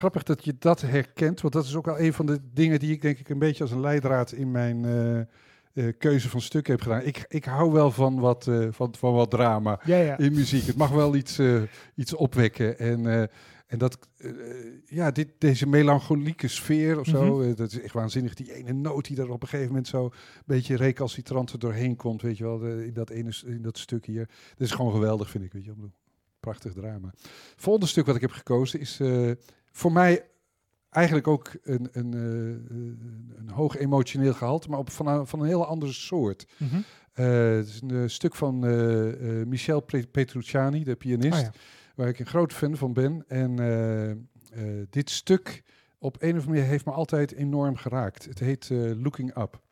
Grappig dat je dat herkent, want dat is ook al een van de dingen die ik denk ik een beetje als een leidraad in mijn keuze van stukken heb gedaan. Ik hou wel van wat drama in muziek. Het mag wel iets opwekken en dat, deze melancholieke sfeer of zo, dat is echt waanzinnig. Die ene noot die er op een gegeven moment zo een beetje recalcitrant er doorheen komt, weet je wel, in dat stuk hier. Dat is gewoon geweldig, vind ik, weet je wel. Prachtig drama. Het volgende stuk wat ik heb gekozen is voor mij eigenlijk ook een hoog emotioneel gehalte, maar van een heel andere soort. Het is een stuk van Michel Petrucciani, de pianist, waar ik een groot fan van ben. En dit stuk op een of andere manier heeft me altijd enorm geraakt. Het heet Looking Up.